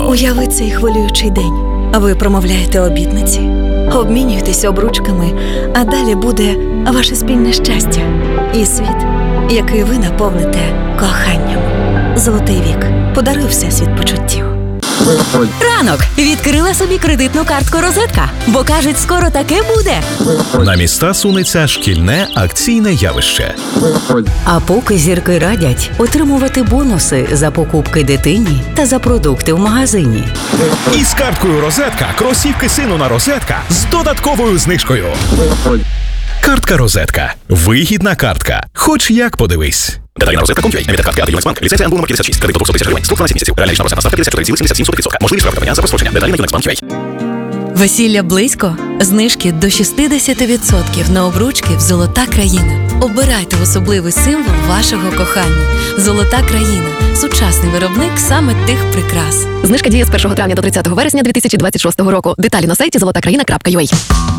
Уяви цей хвилюючий день. Ви промовляєте обітниці, обмінюєтеся обручками, а далі буде ваше спільне щастя і світ, який ви наповните коханням. Золотий вік. Подаруй всесвіт почуттів. Ранок. Відкрила собі кредитну картку «Розетка», бо, кажуть, скоро таке буде. На міста сунеться шкільне акційне явище. А поки зірки радять отримувати бонуси за покупки дитині та за продукти в магазині. І з карткою «Розетка» кросівки сину на «Розетка» з додатковою знижкою. Картка «Розетка». Вигідна картка. Хоч як подивись. Деталі на розетка.com.ua. Емітер картки «Юнексбанк». Ліцензія НБУ номер 56. Кредит до 200 тисяч гривень. Строк 12 місяців. Реальна процентна ставка 54,77%. Можливість розмитнення за прострочення. Деталі на Юнексбанк.ua. Весілля близько? Знижки до 60% на обручки в «Золота країна». Обирайте особливий символ вашого кохання. «Золота країна» – сучасний виробник саме тих прикрас. Знижка діє з 1 травня до 30 вересня 2026 року. Деталі на сайті zolotakraina.ua.